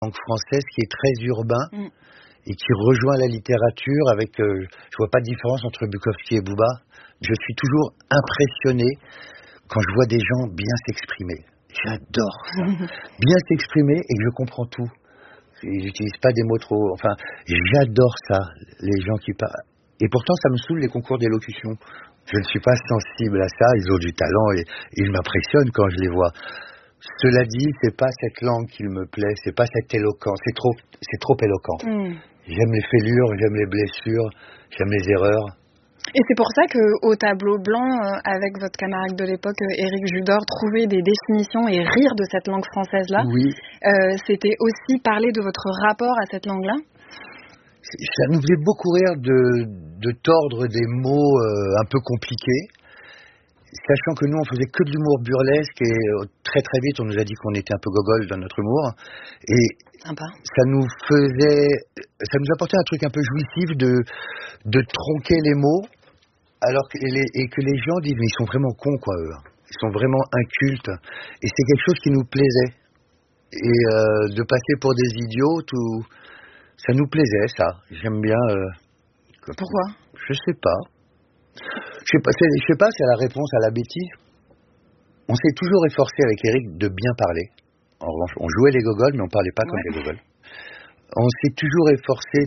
langue française qui est très urbain et qui rejoint la littérature avec... je vois pas de différence entre Bukowski et Bouba. Je suis toujours impressionné quand je vois des gens bien s'exprimer. J'adore ça. Bien s'exprimer et que je comprends tout. J'utilise pas des mots trop... Enfin, j'adore ça, les gens qui parlent. Et pourtant, ça me saoule les concours d'élocution. Je ne suis pas sensible à ça. Ils ont du talent et ils m'impressionnent quand je les vois. Cela dit, c'est pas cette langue qui me plaît, c'est pas cette éloquence. C'est trop éloquent. J'aime les fêlures, j'aime les blessures, j'aime les erreurs. Et c'est pour ça qu'au tableau blanc, avec votre camarade de l'époque, Éric Judor, trouver des définitions et rire de cette langue française-là, c'était aussi parler de votre rapport à cette langue-là? Ça nous faisait beaucoup rire de tordre des mots un peu compliqués, sachant que nous on faisait que de l'humour burlesque et très très vite on nous a dit qu'on était un peu gogol dans notre humour et sympa. ça nous apportait un truc un peu jouissif de tronquer les mots alors que les gens disent mais ils sont vraiment cons quoi eux, ils sont vraiment incultes et c'est quelque chose qui nous plaisait et de passer pour des idiots ça nous plaisait ça, j'aime bien. Pourquoi? Je sais pas. Je sais pas, c'est la réponse à la bêtise. On s'est toujours efforcé avec Éric de bien parler. En revanche, on jouait les gogoles, mais on parlait pas comme des gogoles. On s'est toujours efforcé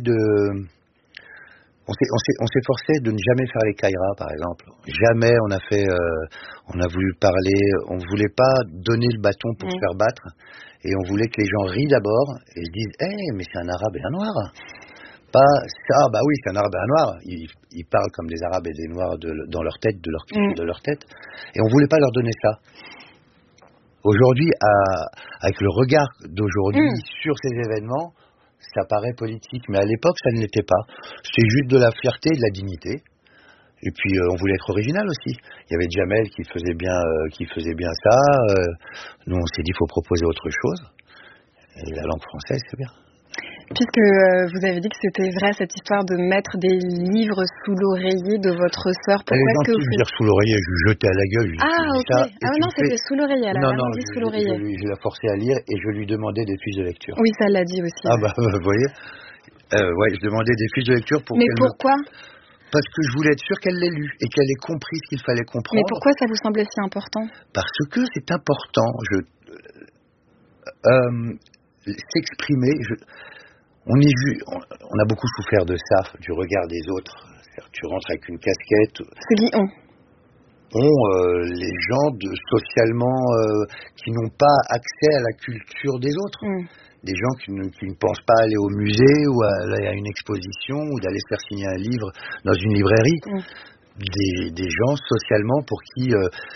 on s'est forcé de ne jamais faire les caïras, par exemple. Jamais on a voulu parler, on voulait pas donner le bâton pour se faire battre, et on voulait que les gens rient d'abord et se disent, mais c'est un arabe et un noir. Pas ça, bah oui, c'est un arabe et un noir. Ils parlent comme des arabes et des noirs dans leur tête, de leur tête. Et on voulait pas leur donner ça. Aujourd'hui, avec le regard d'aujourd'hui sur ces événements, ça paraît politique. Mais à l'époque, ça ne l'était pas. C'était juste de la fierté et de la dignité. Et puis, on voulait être original aussi. Il y avait Jamel qui faisait bien ça. Nous, on s'est dit, il faut proposer autre chose. Et la langue française, c'est bien. Puisque vous avez dit que c'était vrai cette histoire de mettre des livres sous l'oreiller de votre sœur, pourquoi est-ce que vous dire sous l'oreiller, je lui jetais à la gueule. Ok. Non, c'était sous l'oreiller. Elle a non, dit sous l'oreiller. Je l'ai forcé à lire et je lui demandais des fiches de lecture. Oui, ça l'a dit aussi. Ah bah, vous voyez. Je demandais des fiches de lecture pour. Mais pourquoi? Parce que je voulais être sûr qu'elle l'ait lu et qu'elle ait compris ce qu'il fallait comprendre. Mais pourquoi ça vous semblait si important? Parce que c'est important. S'exprimer. On a beaucoup souffert de ça, du regard des autres. Tu rentres avec une casquette. C'est qui on? Les gens socialement qui n'ont pas accès à la culture des autres. Des gens qui ne pensent pas aller au musée ou aller à une exposition ou d'aller se faire signer un livre dans une librairie. Des gens socialement pour qui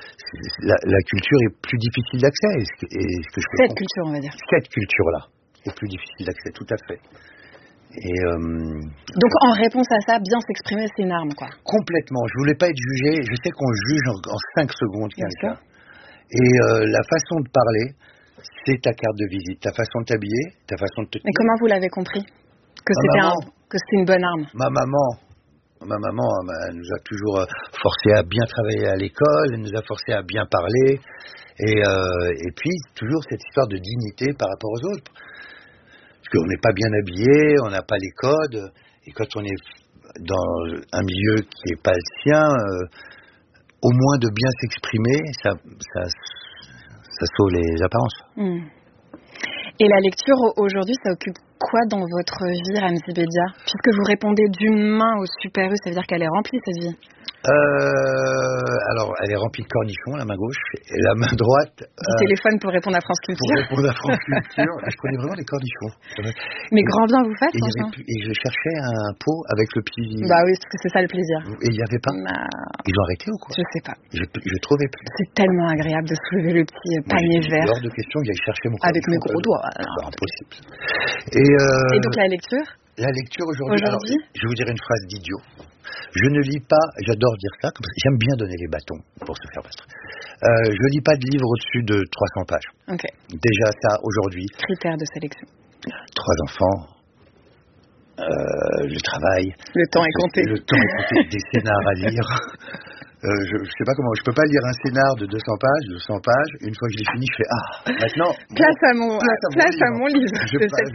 la culture est plus difficile d'accès. Cette culture, on va dire. Cette culture-là est plus difficile d'accès, tout à fait. Et donc en réponse à ça, bien s'exprimer, c'est une arme, quoi. Complètement. Je voulais pas être jugé. Je sais qu'on juge en 5 secondes quelqu'un. Et la façon de parler, c'est ta carte de visite, ta façon de t'habiller, ta façon de te tenir. Mais comment vous l'avez compris que c'était une bonne arme? Ma maman, elle nous a toujours forcé à bien travailler à l'école, elle nous a forcé à bien parler, et puis toujours cette histoire de dignité par rapport aux autres. Parce qu'on n'est pas bien habillé, on n'a pas les codes, et quand on est dans un milieu qui n'est pas le sien, au moins de bien s'exprimer, ça sauve les apparences. Et la lecture, aujourd'hui, ça occupe quoi dans votre vie, Ramzy Bedia? Puisque vous répondez d'une main au Super U, ça veut dire qu'elle est remplie, cette vie. Alors, elle est remplie de cornichons, la main gauche, et la main droite... Du téléphone pour répondre à France Culture. Pour répondre à France Culture, je prenais vraiment les cornichons. Mais grand bien vous faites, franchement. Et je cherchais un pot avec le petit... Bah oui, parce que c'est ça le plaisir. Et il n'y avait pas. Ils ont arrêté ou quoi? Je sais pas. Je trouvais plus. C'est tellement agréable de soulever le petit panier vert. Hors de question, j'allais chercher mon cornichon. Avec mes gros doigts. C'est impossible. Et donc la lecture? La lecture aujourd'hui, je vais vous dire une phrase d'idiot. Je ne lis pas, j'adore dire ça, j'aime bien donner les bâtons pour se faire battre. Je ne lis pas de livre au-dessus de 300 pages. Okay. Déjà ça, aujourd'hui. Critère de sélection. 3 enfants, le travail. Le temps est compté. Le temps est compté, des scénars à lire. Je sais pas comment, je peux pas lire un scénar de 200 pages. Une fois que je l'ai fini, je fais maintenant. Place à mon livre.